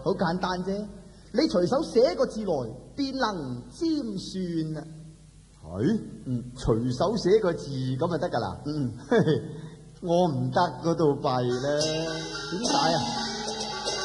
好簡單啫，你隨手寫個字來，便能占算啊。 係，隨手寫個字咁就得噶啦。我唔得嗰度弊咧。 點解啊？